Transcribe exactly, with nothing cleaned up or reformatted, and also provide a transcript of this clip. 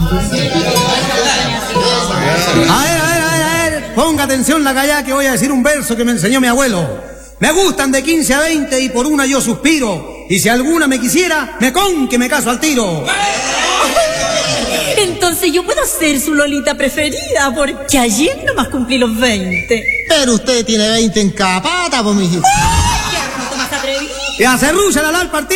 A ver, a ver, a ver, a ver. Ponga atención la callá que voy a decir un verso que me enseñó mi abuelo. Me gustan de quince a veinte y por una yo suspiro. Y si alguna me quisiera, me con que me caso al tiro. Entonces yo puedo ser su Lolita preferida, porque ayer nomás cumplí los veinte. Pero usted tiene veinte en cada pata, pues, mijito. ¡Qué más atrevido! Y a Cerrucha la al partido.